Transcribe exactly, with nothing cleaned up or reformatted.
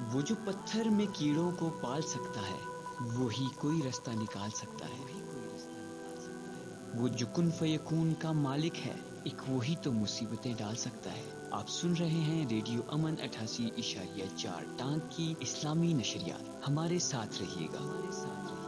वो जो पत्थर में कीड़ों को पाल सकता है, वही कोई रास्ता निकाल सकता है। वो जो कुन फयकून का मालिक है, एक वही तो मुसीबतें डाल सकता है। आप सुन रहे हैं रेडियो अमन अठासी इशारिया चार टांग की इस्लामी नशरियात। हमारे साथ रहिएगा।